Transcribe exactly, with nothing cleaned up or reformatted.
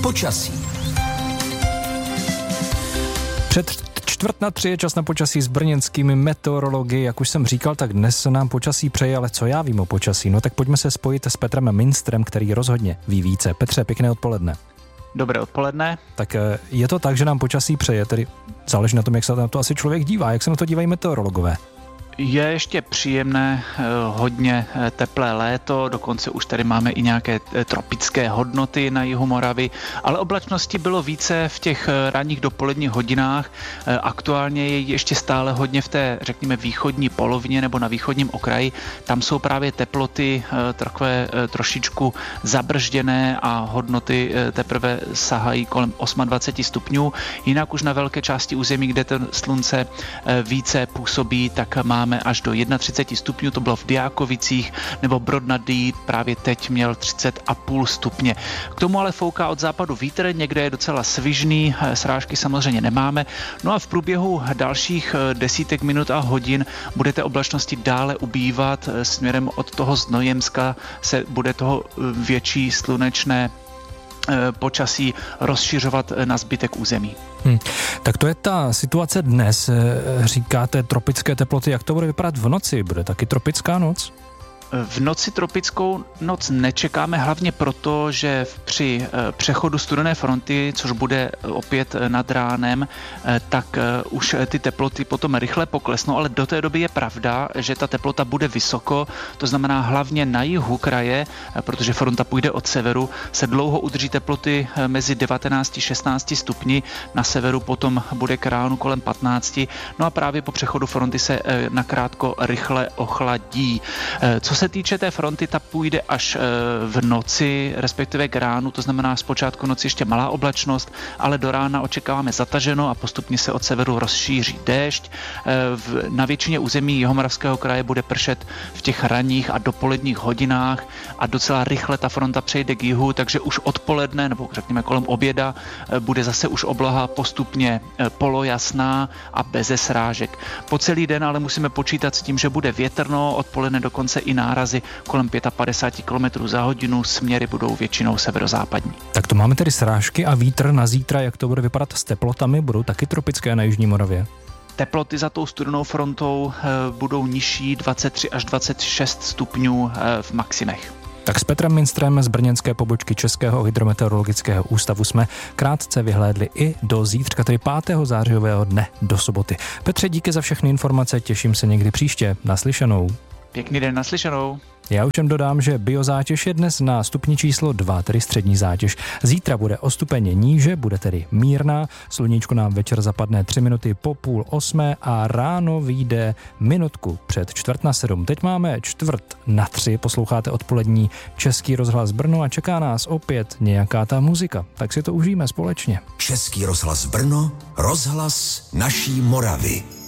Počasí. Před čtvrt na tři je čas na počasí s brněnskými meteorology. Jak už jsem říkal, tak dnes nám počasí přeje, ale co já vím o počasí? No tak pojďme se spojit s Petrem Minstrem, který rozhodně ví více. Petře, pěkné odpoledne. Dobré odpoledne. Tak je to tak, že nám počasí přeje, tedy záleží na tom, jak se na to asi člověk dívá. Jak se na to dívají meteorologové? Je ještě příjemné, hodně teplé léto, dokonce už tady máme i nějaké tropické hodnoty na jihu Moravy, ale oblačnosti bylo více v těch ranních dopoledních hodinách. Aktuálně je ještě stále hodně v té, řekněme, východní polovině nebo na východním okraji. Tam jsou právě teploty takové trošičku zabržděné a hodnoty teprve sahají kolem dvacet osm stupňů. Jinak už na velké části území, kde to slunce více působí, tak má máme až do třicet jedna stupňů, to bylo v Diákovicích, nebo Brod nad Dyjí právě teď měl třicet a půl stupně. K tomu ale fouká od západu vítr, někde je docela svižný, srážky samozřejmě nemáme. No a v průběhu dalších desítek minut a hodin budete oblačnosti dále ubývat, směrem od toho Znojemska se bude toho větší slunečné počasí rozšiřovat na zbytek území. Hmm. Tak to je ta situace dnes. Říkáte tropické teploty, jak to bude vypadat v noci? Bude taky tropická noc? V noci tropickou noc nečekáme hlavně proto, že při přechodu studené fronty, což bude opět nad ránem, tak už ty teploty potom rychle poklesnou, ale do té doby je pravda, že ta teplota bude vysoko, to znamená hlavně na jihu kraje, protože fronta půjde od severu, se dlouho udrží teploty mezi devatenáct až šestnáct stupni, na severu potom bude k ránu kolem patnáct, no a právě po přechodu fronty se nakrátko rychle ochladí. Co se týče té fronty, ta půjde až v noci, respektive k ránu, to znamená zpočátku noci ještě malá oblačnost, ale do rána očekáváme zataženo a postupně se od severu rozšíří déšť. Na většině území Jihomoravského kraje bude pršet v těch ranních a dopoledních hodinách a docela rychle ta fronta přejde k jihu, takže už odpoledne, nebo řekněme kolem oběda, bude zase už obloha postupně polojasná a beze srážek. Po celý den ale musíme počítat s tím, že bude větrno, odpoledne dokonce i nárazy kolem padesát pět kilometrů za hodinu, směry budou většinou severozápadní. Tak to máme tedy srážky a vítr na zítra, jak to bude vypadat s teplotami, budou taky tropické na jižní Moravě? Teploty za tou studenou frontou budou nižší dvacet tři až dvacet šest stupňů v maximech. Tak s Petrem Minstrem z brněnské pobočky Českého hydrometeorologického ústavu jsme krátce vyhlédli i do zítřka, tedy pátého zářijového dne, do soboty. Petře, díky za všechny informace, těším se někdy příště. Naslyšenou. Pěkný den, naslyšenou. Já už jen dodám, že biozátěž je dnes na stupni číslo dva, tedy střední zátěž. Zítra bude o stupeň níže, bude tedy mírná. Sluníčko nám večer zapadne tři minuty po půl osmé a ráno vyjde minutku před čtvrt na sedm. Teď máme čtvrt na tři, posloucháte odpolední Český rozhlas Brno a čeká nás opět nějaká ta muzika. Tak si to užijeme společně. Český rozhlas Brno, rozhlas naší Moravy.